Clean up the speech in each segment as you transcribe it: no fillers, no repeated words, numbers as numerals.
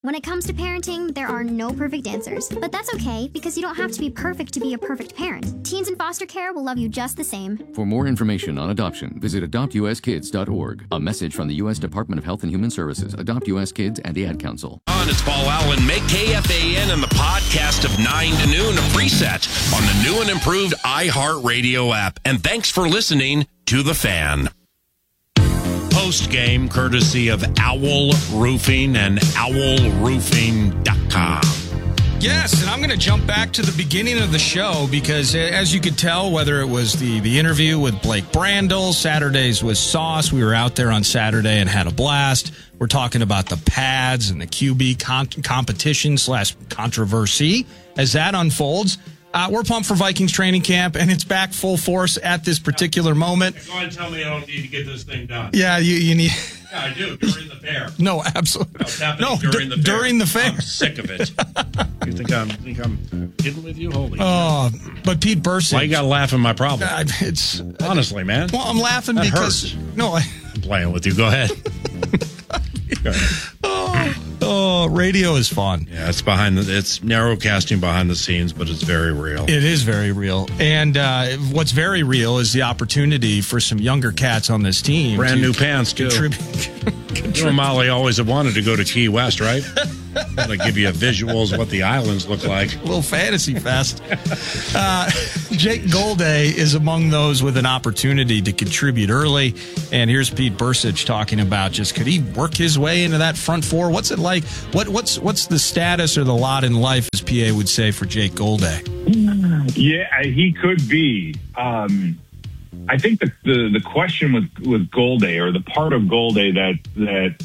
When it comes to parenting, there are no perfect answers. But that's okay, because you don't have to be perfect to be a perfect parent. Teens in foster care will love you just the same. For more information on adoption, visit adoptuskids.org. A message from the U.S. Department of Health and Human Services, Adopt U.S. Kids, and the Ad Council. It's Paul Allen. Make KFAN and the podcast of 9 to noon a preset on the new and improved iHeartRadio app. And thanks for listening to The Fan. Post-game courtesy of Owl Roofing and owlroofing.com. Yes, and I'm going to jump back to the beginning of the show because, as you could tell, whether it was the interview with Blake Brandel, Saturdays with Sauce, we were out there on Saturday and had a blast. We're talking about the pads and the QB competition / controversy as that unfolds. We're pumped for Vikings training camp, and it's back full force at this particular moment. Go ahead and tell me I don't need to get this thing done. Yeah, you need... Yeah, I do, during the fair. No, absolutely. What's happening during the fair? During the fair. I'm sick of it. You think I'm kidding with you? Holy but Pete Burcich... Why you got to laugh at my problem? Honestly, man. Well, I'm laughing that because... Hurts. No, I'm playing with you. Go ahead. Go ahead. Radio is fun. Yeah, it's narrowcasting behind the scenes, but it's very real. It is very real. And what's very real is the opportunity for some younger cats on this team. Brand new pants, too. You know, Molly always have wanted to go to Key West, right? That'll give you visuals of what the islands look like. A little fantasy fest. Jake Golday is among those with an opportunity to contribute early. And here's Pete Burcich talking about just could he work his way into that front four? What's it like? What's the status or the lot in life, as PA would say, for Jake Golday? Yeah, he could be. I think the question with Golday, or the part of Golday that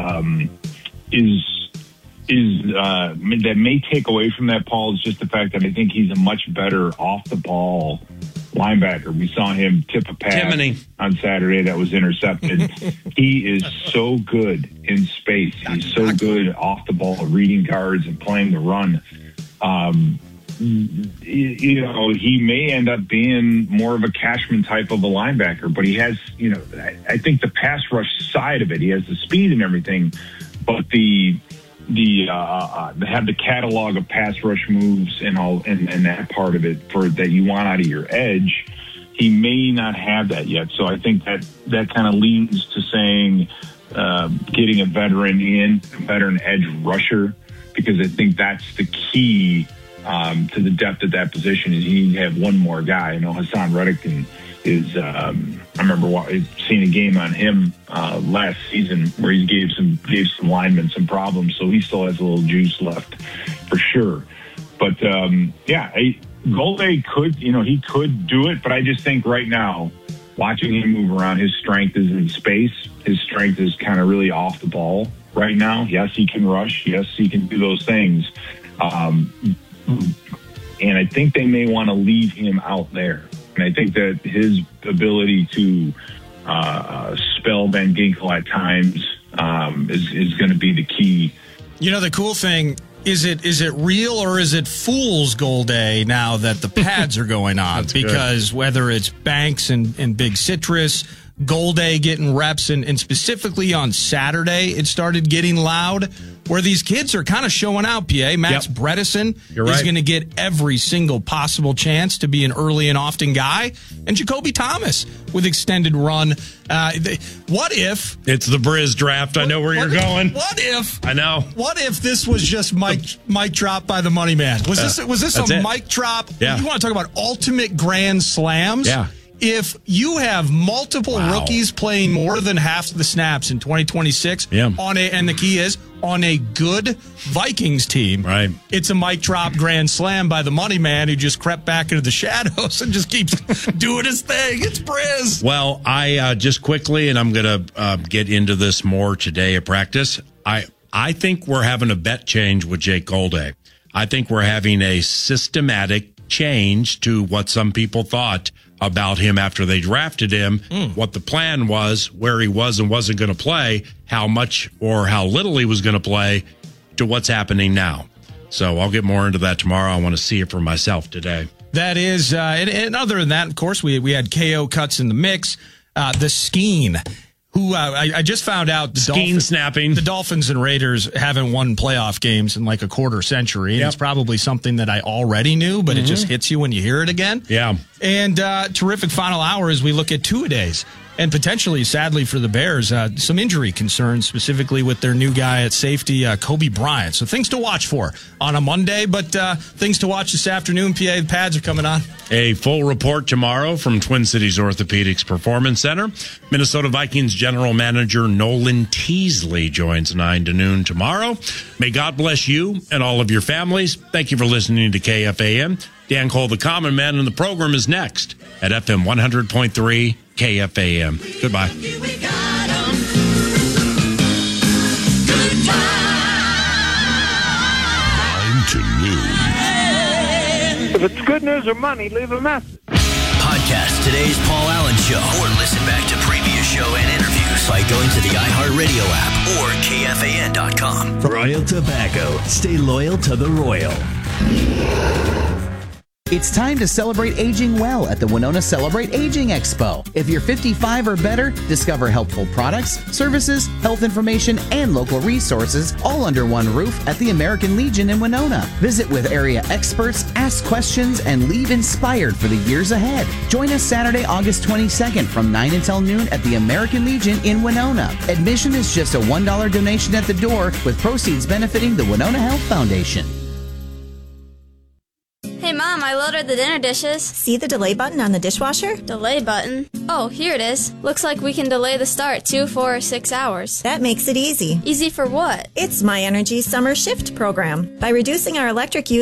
may take away from that, Paul, is just the fact that I think he's a much better off the ball linebacker. We saw him tip a pass on Saturday that was intercepted. He is so good in space. He's so good off the ball, reading guards and playing the run. He may end up being more of a Cashman type of a linebacker, but he has, I think the pass rush side of it, he has the speed and everything, but they have the catalog of pass rush moves and all, and that part of it that you want out of your edge. He may not have that yet. So I think that kind of leans to saying, getting a veteran edge rusher, because I think that's the key to the depth of that position. Is you need to have one more guy. I know Hassan Reddick is. I remember seeing a game on him last season where he gave some linemen some problems. So he still has a little juice left for sure. But Golday could, he could do it. But I just think right now, watching him move around, his strength is in space. His strength is kind of really off the ball right now. Yes, he can rush. Yes, he can do those things. And I think they may want to leave him out there. And I think that his ability to spell Van Ginkel at times is going to be the key. The cool thing, is it real or is it fool's Golday now that the pads are going on? Because good. Whether it's Banks and Big Citrus, Golday getting reps, and specifically on Saturday, it started getting loud, where these kids are kind of showing out, PA. Max Bredesen is going to get every single possible chance to be an early and often guy. And Jacoby Thomas with extended run. What if... It's the Briz draft. I know where you're going. What if... I know. What if this was just mic drop by the money man? Was this a mic drop? Yeah. You want to talk about ultimate grand slams? Yeah. If you have multiple rookies playing more than half the snaps in 2026 and the key is on a good Vikings team, right? It's a mic drop grand slam by the money man who just crept back into the shadows and just keeps doing his thing. It's Briz. Well, I just quickly, and I'm going to get into this more today at practice. I think we're having a bet change with Jake Golday. I think we're having a systematic change to what some people thought about him after they drafted him, what the plan was, where he was and wasn't going to play, how much or how little he was going to play, to what's happening now. So I'll get more into that tomorrow. I want to see it for myself today. That is, and other than that, of course, we had KO cuts in the mix. The Skeen, who I just found out snapping. The Dolphins and Raiders haven't won playoff games in like a quarter century. And it's probably something that I already knew, but it just hits you when you hear it again. Yeah. And terrific final hour as we look at two-a-days. And potentially, sadly for the Bears, some injury concerns, specifically with their new guy at safety, Kobe Bryant. So things to watch for on a Monday, but things to watch this afternoon. PA, the pads are coming on. A full report tomorrow from Twin Cities Orthopedics Performance Center. Minnesota Vikings General Manager Nolan Teasley joins 9 to noon tomorrow. May God bless you and all of your families. Thank you for listening to KFAN. Dan Cole, the Common Man, and the program is next at FM 100.3 KFAM. Goodbye. 9 to noon. If it's good news or money, leave a message. Podcast today's Paul Allen Show or listen back to previous show and interviews by going to the iHeartRadio app or KFAN.com. Royal Tobacco. Stay loyal to the Royal. It's time to celebrate aging well at the Winona Celebrate Aging Expo. If you're 55 or better, discover helpful products, services, health information, and local resources all under one roof at the American Legion in Winona. Visit with area experts, ask questions, and leave inspired for the years ahead. Join us Saturday, August 22nd from 9 until noon at the American Legion in Winona. Admission is just a $1 donation at the door with proceeds benefiting the Winona Health Foundation. Hey, Mom, I loaded the dinner dishes. See the delay button on the dishwasher? Delay button? Oh, here it is. Looks like we can delay the start 2, 4, or 6 hours. That makes it easy. Easy for what? It's My Energy Summer Shift program. By reducing our electric use